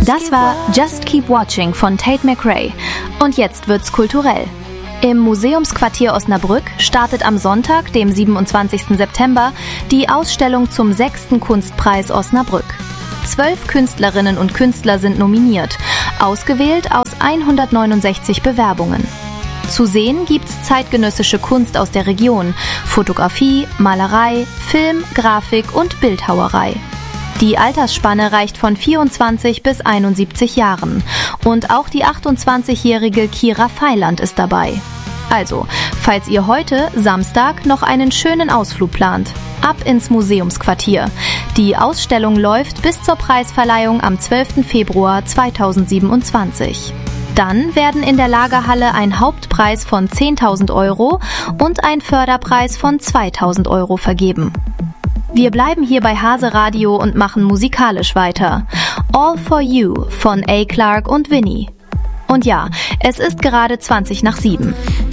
Das war Just Keep Watching von Tate McRae. Und jetzt wird's kulturell. Im Museumsquartier Osnabrück startet am Sonntag, dem 27. September, die Ausstellung zum 6. Kunstpreis Osnabrück. 12 Künstlerinnen und Künstler sind nominiert, ausgewählt aus 169 Bewerbungen. Zu sehen gibt's zeitgenössische Kunst aus der Region, Fotografie, Malerei, Film, Grafik und Bildhauerei. Die Altersspanne reicht von 24 bis 71 Jahren. Und auch die 28-jährige Kira Feiland ist dabei. Also, falls ihr heute, Samstag, noch einen schönen Ausflug plant, ab ins Museumsquartier. Die Ausstellung läuft bis zur Preisverleihung am 12. Februar 2027. Dann werden in der Lagerhalle ein Hauptpreis von 10.000 Euro und ein Förderpreis von 2.000 Euro vergeben. Wir bleiben hier bei Hase Radio und machen musikalisch weiter. All for You von A. Clark und Winnie. Und ja, es ist gerade 7:20.